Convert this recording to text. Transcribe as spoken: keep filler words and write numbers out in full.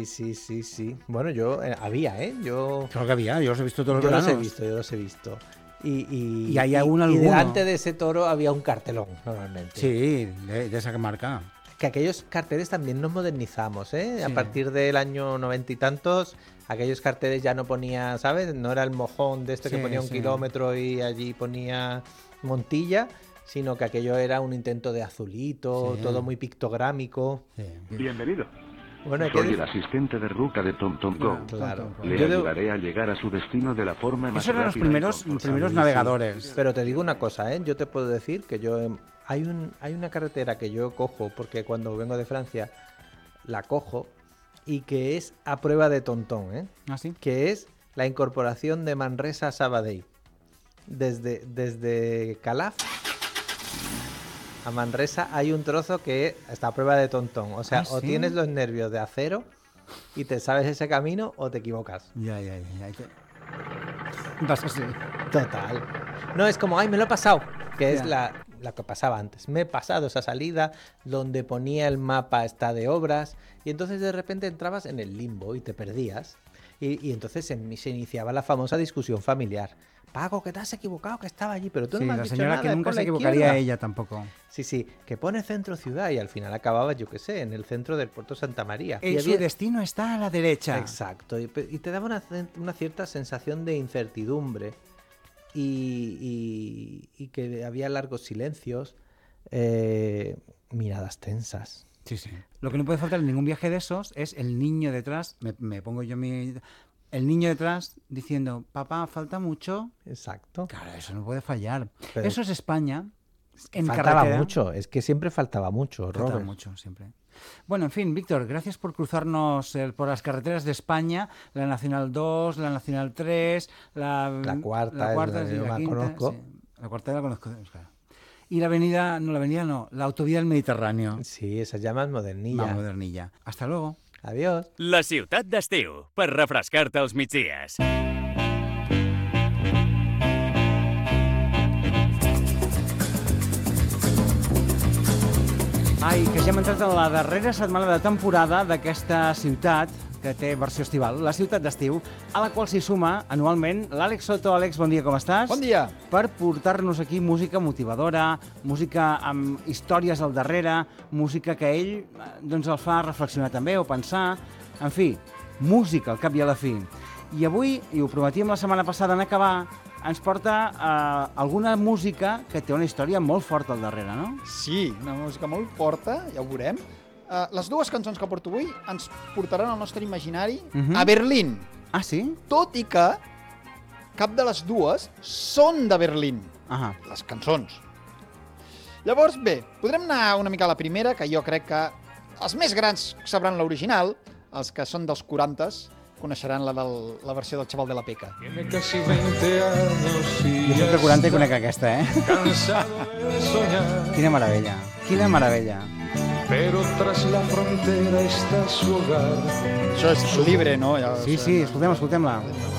sí, sí, sí. Bueno, yo eh, había, ¿eh? Yo, Creo que había, yo los he visto todos los yo los veranos. he visto, yo los he visto. Y, y, ¿Y hay aún y alguno? delante de ese toro había un cartelón, normalmente. Sí, de, de esa marca. Que aquellos carteles también nos modernizamos, ¿eh? Sí. A partir del año noventa y tantos, aquellos carteles ya no ponía, ¿sabes? No era el mojón de este Sí, que ponía un sí. kilómetro y allí ponía Montilla, sino que aquello era un intento de azulito, Sí. todo muy pictográmico. Sí. Bienvenido. Bueno, hay Soy que el asistente de ruta de TomTomGo. Claro. Le Yo debo- ayudaré a llegar a su destino de la forma más Esos eran los rápida y primeros, los confortable. primeros navegadores. Pero te digo una cosa, ¿eh? Yo te puedo decir que yo em, hay un hay una carretera que yo cojo porque cuando vengo de Francia la cojo y que es a prueba de tontón, ¿eh? ¿Ah, sí? Que es la incorporación de Manresa a Sabadell. Desde, desde Calaf a Manresa hay un trozo que está a prueba de tontón. O sea, ¿Ah, o sí? tienes los nervios de acero y te sabes ese camino o te equivocas. Ya, ya, ya. ya. Vas así. Total. No, es como, ay, me lo he pasado. Que es Ya. la, la que pasaba antes. Me he pasado esa salida donde ponía el mapa está de obras y entonces de repente entrabas en el limbo y te perdías. Y, y entonces se, se iniciaba la famosa discusión familiar. Paco, que te has equivocado, que estaba allí, pero tú Sí, no me has la dicho señora nada, que es nunca por se la equivocaría izquierda. ella tampoco. Sí, sí, que pone centro ciudad y al final acababa, yo qué sé, en el centro del puerto Santa María. Y Eh, su había- destino está a la derecha. Exacto, y, pe- y te daba una, cen- una cierta sensación de incertidumbre y, y- y que había largos silencios, eh, miradas tensas. Sí, sí. Lo que no puede faltar en ningún viaje de esos es el niño detrás, me, me pongo yo mi... El niño detrás diciendo, papá, falta mucho. Exacto. Claro, eso no puede fallar. Pero- Eso es España. En Faltaba carretera. mucho, es que siempre faltaba mucho, Falta Robert. mucho, siempre. Bueno, en fin, Víctor, gracias por cruzarnos eh, por las carreteras de España, la Nacional dos, la Nacional tres, la, La cuarta, la, es cuarta, la que sí, yo la más quinta, conozco. sí. La cuarta la conozco, claro. Y la avenida, no, la avenida no, la autovía del Mediterráneo, Sí, esas llamas modernilla. más modernilla. Hasta luego. Adiós. La ciutat d'estiu, per refrescar-te els migdies. Ai, que ja hem entrat en la darrera setmana de temporada d'aquesta ciutat que té versió estival, la ciutat d'estiu, a la qual s'hi suma anualment l'Àlex Soto. Àlex, bon dia, com estàs? Bon dia. Per portar-nos aquí música motivadora, música amb històries al darrere, música que ell eh, doncs el fa reflexionar també o pensar, en fi, música al cap i a la fi. I avui, i ho prometíem la setmana passada en acabar, ens porta eh, alguna música que té una història molt forta al darrere, no? Sí, una música molt forta, ja ho veurem. Uh, les dues cançons que porto avui ens portaran al nostre imaginari Mhm. a Berlín, Ah, sí? tot i que cap de les dues són de Berlín, Ahà. les cançons. Llavors, bé, podrem anar una mica a la primera, que jo crec que els més grans sabran l'original, els que són dels quarantes coneixeran la, del, la versió del Chaval de la Peca. Tiene casi veinte años y Jo soc de quaranta i conec aquesta, eh? cansado de soñar, Quina meravella, quina meravella. pero tras la frontera está su hogar. Això és libre, no? Ja, Sí, sí, escoltem, escoltem-la.